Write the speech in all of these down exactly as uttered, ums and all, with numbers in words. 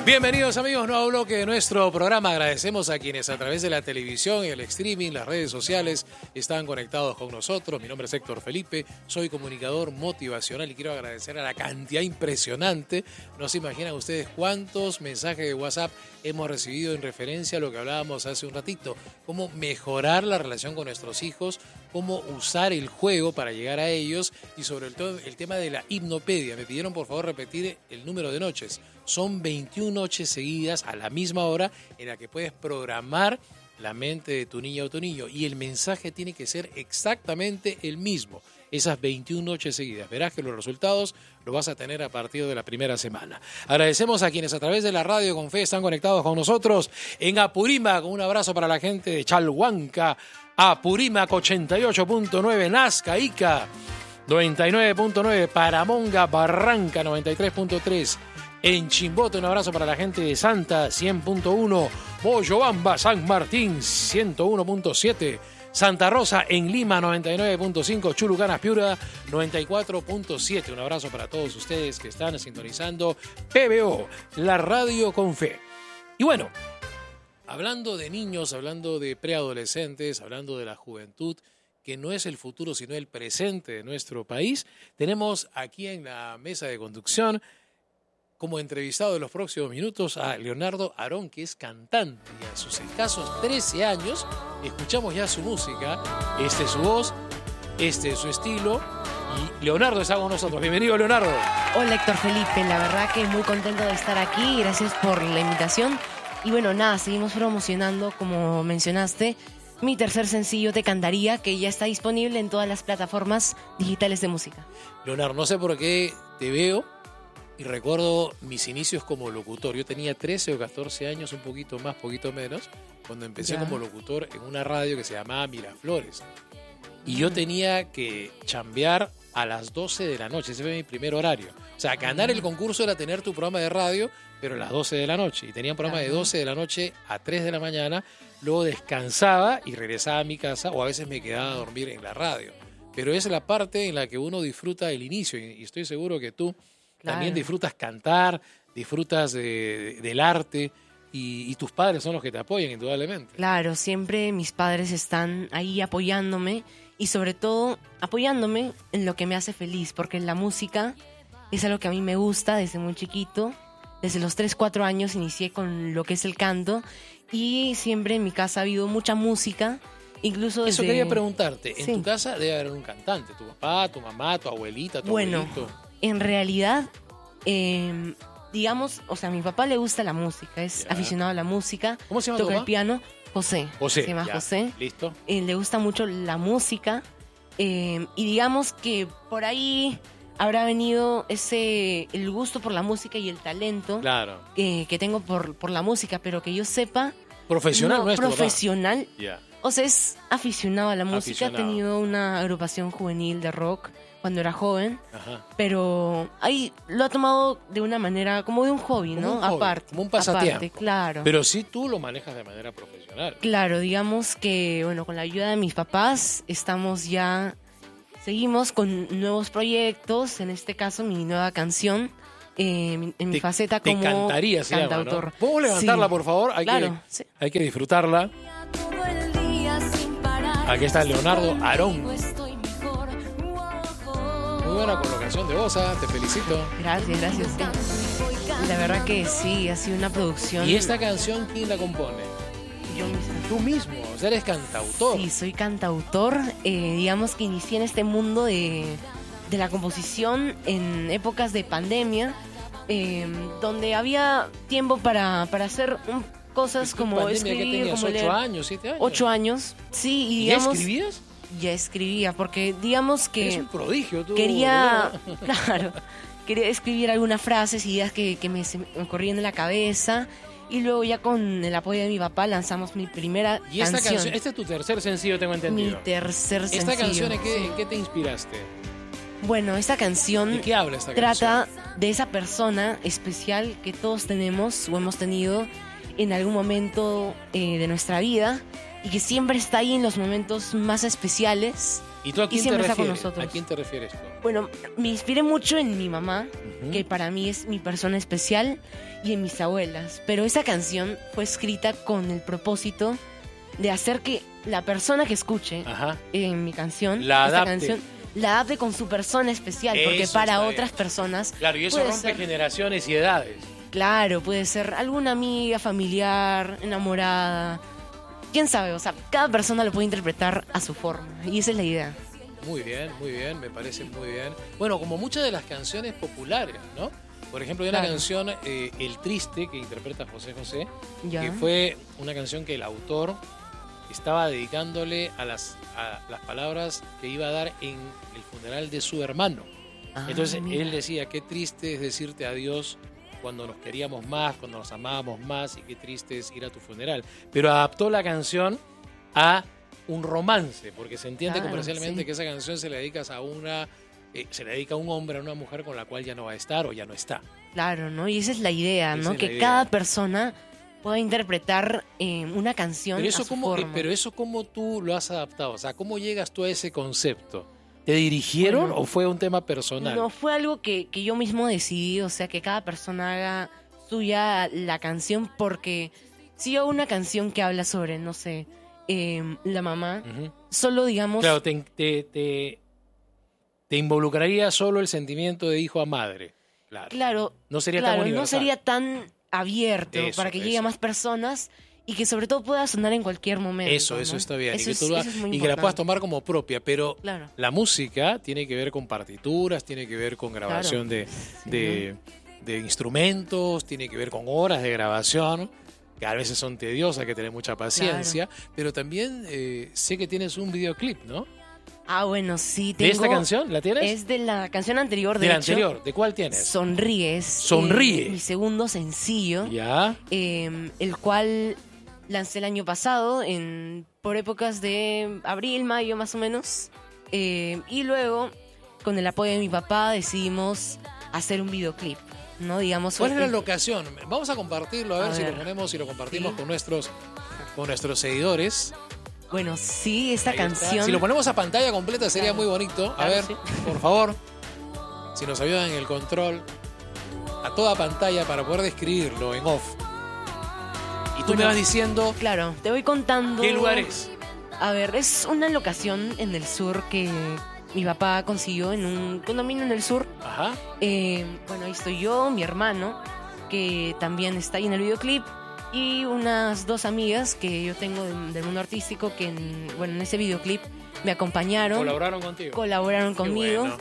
Bienvenidos amigos, nuevo bloque de nuestro programa. Agradecemos a quienes a través de la televisión, el streaming, las redes sociales están conectados con nosotros. Mi nombre es Héctor Felipe, soy comunicador motivacional y quiero agradecer a la cantidad impresionante. No se imaginan ustedes cuántos mensajes de WhatsApp hemos recibido en referencia a lo que hablábamos hace un ratito. Cómo mejorar la relación con nuestros hijos, cómo usar el juego para llegar a ellos y sobre todo el tema de la hipnopedia. Me pidieron por favor repetir el número de noches. Son veintiuna noches seguidas a la misma hora en la que puedes programar la mente de tu niña o tu niño y el mensaje tiene que ser exactamente el mismo. Esas veintiuna noches seguidas. Verás que los resultados los vas a tener a partir de la primera semana. Agradecemos a quienes a través de la radio con fe están conectados con nosotros en Apurímac. Un abrazo para la gente de Chalhuanca, Apurímac ochenta y ocho punto nueve, Nazca, Ica noventa y nueve punto nueve, Paramonga, Barranca noventa y tres punto tres. En Chimbote, un abrazo para la gente de Santa, cien punto uno, Moyobamba, San Martín, ciento uno punto siete, Santa Rosa en Lima, noventa y nueve punto cinco, Chulucanas, Piura, noventa y cuatro punto siete. Un abrazo para todos ustedes que están sintonizando P B O, la radio con fe. Y bueno, hablando de niños, hablando de preadolescentes, hablando de la juventud, que no es el futuro sino el presente de nuestro país, tenemos aquí en la mesa de conducción como entrevistado de los próximos minutos a Leonardo Aarón, que es cantante y a sus escasos trece años escuchamos ya su música. Este es su voz, este es su estilo y Leonardo está con nosotros. Bienvenido, Leonardo. Hola, Héctor Felipe, la verdad que muy contento de estar aquí, gracias por la invitación. Y bueno, nada, seguimos promocionando, como mencionaste, mi tercer sencillo Te Cantaría, que ya está disponible en todas las plataformas digitales de música. Leonardo, no sé por qué te veo y recuerdo mis inicios como locutor. Yo tenía trece o catorce años, un poquito más, poquito menos, cuando empecé ya. como locutor en una radio que se llamaba Miraflores. Y yo tenía que chambear a las doce de la noche. Ese fue mi primer horario. O sea, ganar el concurso era tener tu programa de radio, pero a las doce de la noche. Y tenía un programa de doce de la noche a tres de la mañana. Luego descansaba y regresaba a mi casa o a veces me quedaba a dormir en la radio. Pero esa es la parte en la que uno disfruta el inicio. Y estoy seguro que tú Claro. también disfrutas cantar, disfrutas de, de, del arte y, y tus padres son los que te apoyan indudablemente. Claro, siempre mis padres están ahí apoyándome y sobre todo apoyándome en lo que me hace feliz, porque la música es algo que a mí me gusta desde muy chiquito. Desde los tres, cuatro años inicié con lo que es el canto y siempre en mi casa ha habido mucha música. Incluso desde... Eso quería preguntarte, en sí. tu casa debe haber un cantante, tu papá, tu mamá, tu abuelita, tu bueno, abuelito. En realidad, eh, digamos, o sea, a mi papá le gusta la música, es ya. aficionado a la música. ¿Cómo se llama toca tu papá? el piano, José. José, se llama ya. José. Listo. Eh, le gusta mucho la música eh, y digamos que por ahí habrá venido ese el gusto por la música y el talento claro. eh, que tengo por, por la música, pero que yo sepa... Profesional, no, no es profesional. Yeah. O sea, es aficionado a la música, aficionado. ha tenido una agrupación juvenil de rock cuando era joven, Ajá. pero ahí lo ha tomado de una manera como de un hobby, como ¿no? Un hobby, aparte, como un pasatiempo. Aparte, claro. Pero sí tú lo manejas de manera profesional. Claro, digamos que, bueno, con la ayuda de mis papás estamos ya, seguimos con nuevos proyectos, en este caso mi nueva canción, eh, en te, mi faceta como te cantaría, se cantautor. Llama, ¿no? ¿Puedo levantarla, sí. por favor? Hay, claro, que, sí. hay que disfrutarla. Aquí está Leonardo Aarón. Muy buena colocación de voz, ¿eh? Te felicito. Gracias, gracias. Sí. La verdad que sí, ha sido una producción. ¿Y esta canción quién la compone? Yo misma. Tú mismo, o sea, eres cantautor. Sí, soy cantautor. Eh, digamos que inicié en este mundo de, de la composición en épocas de pandemia, eh, donde había tiempo para, para hacer un cosas como escribir, como leer. ¿Ocho años, siete años? Ocho años, sí. Y, ¿Y digamos, ya escribías? Ya escribía, porque digamos que... Eres un prodigio, tú. Quería, claro, quería escribir algunas frases, ideas que, que me, se me corrían en la cabeza. Y luego ya con el apoyo de mi papá lanzamos mi primera ¿Y esta canción. canción? Este es tu tercer sencillo, tengo entendido. Mi tercer ¿Esta sencillo. ¿Esta canción en qué, sí. en qué te inspiraste? Bueno, esta canción ¿De qué habla esta trata canción? de esa persona especial que todos tenemos o hemos tenido en algún momento eh, de nuestra vida, y que siempre está ahí en los momentos más especiales. ¿Y tú a quién, y te siempre está con refieres? nosotros. ¿A quién te refieres tú? Bueno, me inspiré mucho en mi mamá, Ujú. que para mí es mi persona especial, y en mis abuelas. Pero esa canción fue escrita con el propósito de hacer que la persona que escuche Ajá. en mi canción, La esta adapte. canción, la adapte con su persona especial, porque Eso para está otras bien. personas, Claro, y eso puede rompe ser- generaciones y edades. claro, puede ser alguna amiga, familiar, enamorada, quién sabe, o sea, cada persona lo puede interpretar a su forma, y esa es la idea. Muy bien, muy bien, me parece muy bien. Bueno, como muchas de las canciones populares, ¿no? Por ejemplo, hay una Claro. canción, eh, El Triste, que interpreta José José, Ya. que fue una canción que el autor estaba dedicándole a las, a las palabras que iba a dar en el funeral de su hermano. Ah, Entonces mira. él decía, qué triste es decirte adiós cuando nos queríamos más, cuando nos amábamos más, y qué triste es ir a tu funeral. Pero adaptó la canción a un romance, porque se entiende Claro, comercialmente sí. que esa canción se le dedica a una, eh, se le dedica a un hombre, a una mujer con la cual ya no va a estar o ya no está. Claro, ¿no? Y esa es la idea, Esa ¿no? es Que la idea. cada persona pueda interpretar eh, una canción Pero eso, a su cómo, eh, forma. pero eso cómo tú lo has adaptado, o sea, ¿cómo llegas tú a ese concepto? ¿Te dirigieron Bueno, o fue un tema personal? No, fue algo que, que yo mismo decidí, o sea, que cada persona haga suya la canción, porque si yo hago una canción que habla sobre, no sé, eh, la mamá, Ujú. solo digamos... Claro, te, te, te, te involucraría solo el sentimiento de hijo a madre. Claro. Claro, No sería claro, tan no universal. sería tan abierto Eso, para que llegue a eso. más personas y que sobre todo pueda sonar en cualquier momento. Eso, eso ¿no? está bien. Eso y que, es- tú la, eso es muy y que la puedas importante. tomar como propia. Pero Claro. la música tiene que ver con partituras, tiene que ver con grabación de, Sí. de, de instrumentos, tiene que ver con horas de grabación, que a veces son tediosas, hay que tener mucha paciencia. Pero también eh, sé que tienes un videoclip, ¿no? Ah, bueno, sí, ¿De tengo... esta canción? ¿La tienes? Es de la canción anterior, de, de la hecho. anterior. ¿De cuál tienes? Sonríes. Sonríe. eh, mi segundo sencillo, Ya. eh, el cual lancé el año pasado, en, por épocas de abril, mayo más o menos. Eh, y luego, con el apoyo de mi papá, decidimos hacer un videoclip, ¿no? Digamos, ¿Cuál es la el- locación? Vamos a compartirlo, a ver, A si ver. lo ponemos y lo compartimos Sí. con nuestros con nuestros seguidores. Bueno, sí, esta Ahí está. canción... Si lo ponemos a pantalla completa sería Claro. muy bonito. A Claro, ver, sí. por favor, si nos ayudan en el control, a toda pantalla para poder describirlo en off. Y tú Bueno, me vas diciendo Claro, te voy contando... qué lugar es. A ver, es una locación en el sur que mi papá consiguió en un condominio en el sur. Ajá. Eh, bueno, ahí estoy yo, mi hermano, que también está ahí en el videoclip, y unas dos amigas que yo tengo del, del mundo artístico que, en, bueno, en ese videoclip me acompañaron, Colaboraron contigo. colaboraron Qué conmigo. bueno.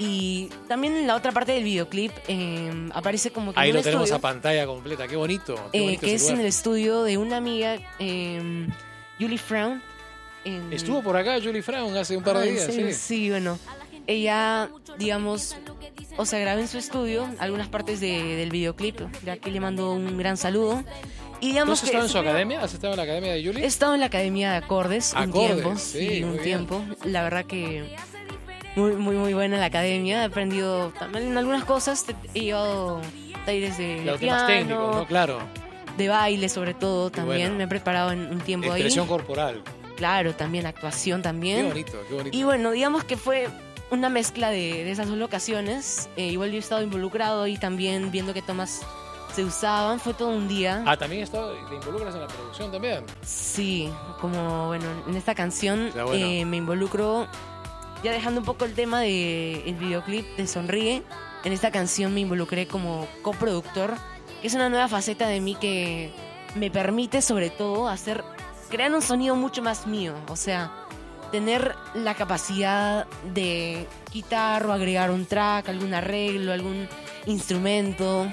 Y también en la otra parte del videoclip eh, aparece como que Ahí en lo un tenemos estudio, a pantalla completa. Qué bonito. Qué eh, bonito que ese es lugar. en el estudio de una amiga, eh, Julie Frown. en- Estuvo por acá Julie Fraun hace un par Ah, de ¿en días. serio? Sí. Sí, bueno. Ella, digamos, o sea, grabé en su estudio algunas partes de- del videoclip, ya que le mando un gran saludo. Y ¿Tú digamos has que estado en su estuve- academia? ¿Has estado en la academia de Julie? He estado en la academia de acordes, Acordes, un tiempo, sí, sí, muy un bien. tiempo. La verdad que muy, muy, muy buena la academia. He aprendido también en algunas cosas. He llevado talleres de Claro, piano, temas técnicos, ¿no? Claro. de baile sobre todo también. bueno. Me he preparado en un tiempo ahí. Expresión corporal. Claro, también actuación Qué también. bonito, qué bonito. Y bueno, digamos que fue una mezcla de, de esas dos locaciones. Eh, igual yo he estado involucrado ahí también viendo qué tomas se usaban. Fue todo un día. Ah, también he estado, te involucras en la producción también. Sí, como bueno, en esta canción Ya, bueno. eh, me involucro, ya dejando un poco el tema del el videoclip de Sonríe. En esta canción me involucré como coproductor, que es una nueva faceta de mí que me permite sobre todo hacer, crear un sonido mucho más mío. O sea, tener la capacidad de quitar o agregar un track, algún arreglo, algún instrumento,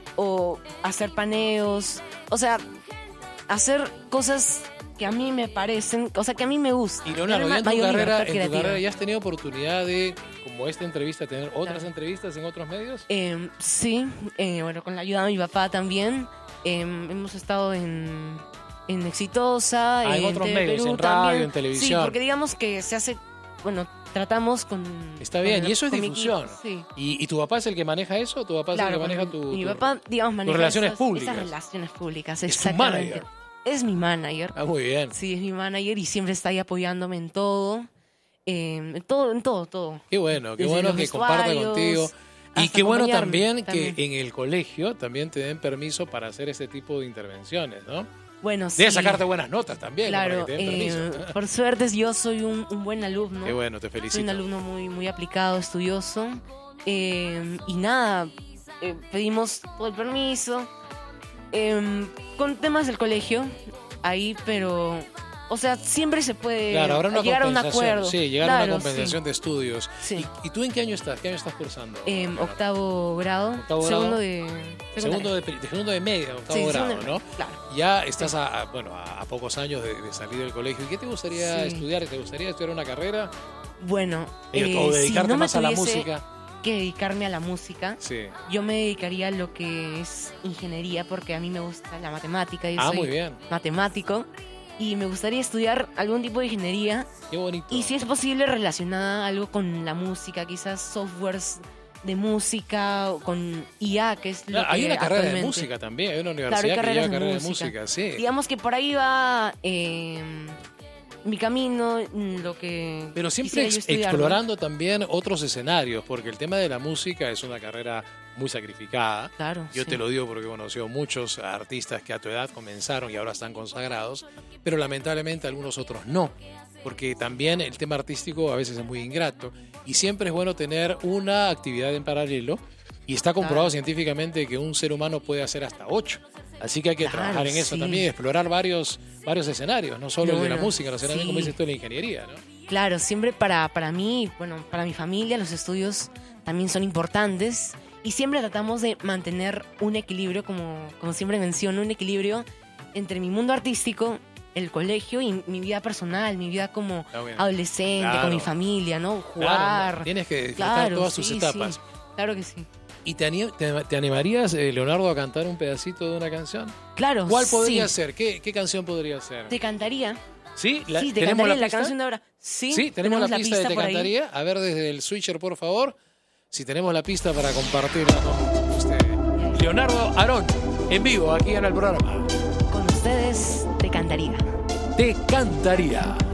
o hacer paneos, o sea, hacer cosas que a mí me parecen, o sea, que a mí me gustan. Y Leonardo, Tener ya en tu, mayor carrera, libertad en tu creativa. carrera ya has tenido oportunidad de, como esta entrevista, tener otras Claro. entrevistas en otros medios. Eh, sí, eh, bueno, con la ayuda de mi papá también. Eh, hemos estado en, en Exitosa, Ah, en otros T V medios, Perú en radio, también. en televisión. Sí, porque digamos que se hace, bueno, tratamos con... Está con bien, el- y eso es con mi difusión. equipo, sí. ¿Y, y tu papá es el que maneja eso o tu papá es Claro, el que maneja con- tu, mi tu- papá, digamos, maneja relaciones esas, públicas? esas relaciones públicas, Es tu exactamente. manager. es mi manager. Ah, muy bien. Sí, es mi manager y siempre está ahí apoyándome en todo. Eh, en todo, en todo, todo. Qué bueno, qué Desde bueno los que comparte vestuarios contigo. Y hasta qué bueno acompañarme también, también. que en el colegio también te den permiso para hacer este tipo de intervenciones, ¿no? Bueno, sí. Debes sacarte buenas notas también, ¿no? Claro, Para que te den eh, permiso. por suerte yo soy un, un buen alumno. Qué bueno, te Soy felicito. un alumno muy, muy aplicado, estudioso. Eh, y nada, eh, pedimos todo el permiso. Eh, con temas del colegio, ahí, pero... O sea, siempre se puede Claro, habrá una llegar a un compensación. acuerdo. Sí, llegar Claro, a una compensación sí. de estudios. Sí. ¿Y, ¿Y tú en qué año estás? ¿Qué año estás cursando? Eh, Leonardo? octavo grado, Octavo segundo grado. de... Segundo de, de segundo de media, octavo Sí, grado, segundo- ¿no? Claro. Ya estás a, a- bueno, a, a pocos años de, de salir del colegio. ¿Y qué te gustaría Sí. estudiar? ¿Te gustaría estudiar una carrera? Bueno, Eh, eh, ¿O si dedicarte no me más a la tuviese música? que dedicarme a la música, Sí. yo me dedicaría a lo que es ingeniería porque a mí me gusta la matemática. Yo Ah, soy muy bien. matemático y me gustaría estudiar algún tipo de ingeniería Qué bonito. y si es posible relacionada a algo con la música, quizás softwares de música o con I A, que es lo Claro, hay que una carrera de actualmente- música también, hay una Claro, universidad hay que carreras lleva de carrera de música. música, sí. Digamos que por ahí va eh, mi camino, lo que Pero siempre quisiera yo ex- estudiar, ¿no? explorando también otros escenarios, porque el tema de la música es una carrera muy sacrificada. Claro, Yo sí. te lo digo porque he conocido muchos artistas que a tu edad comenzaron y ahora están consagrados, pero lamentablemente algunos otros no, porque también el tema artístico a veces es muy ingrato y siempre es bueno tener una actividad en paralelo y está comprobado Claro. científicamente que un ser humano puede hacer hasta ocho. Así que hay que Claro, trabajar en eso sí. también, explorar varios, varios escenarios, no solo No, el de la bueno, música, sino también, sí. como dices tú, la ingeniería, ¿no? Claro, siempre para, para mí, bueno, para mi familia, los estudios también son importantes y siempre tratamos de mantener un equilibrio, como, como siempre menciono, un equilibrio entre mi mundo artístico, el colegio y mi vida personal, mi vida como Está bien. adolescente, Claro. con mi familia, ¿no? Claro, Jugar. ¿no? Tienes que disfrutar Claro, todas tus sí, etapas. sí. Claro que sí. ¿Y te, ani- te, te animarías, eh, Leonardo, a cantar un pedacito de una canción? Claro, ¿Cuál podría sí. ser? ¿Qué, qué canción podría ser? Te cantaría. ¿Sí? La- Sí, te ¿Tenemos cantaría la la, pista? canción de ahora. Sí, Sí, tenemos, la pista de Te por ahí. Cantaría. A ver desde el switcher, por favor. Si tenemos la pista para compartirla con usted. Leonardo Aarón, en vivo, aquí en el programa. Con ustedes, te cantaría. Te Cantaría.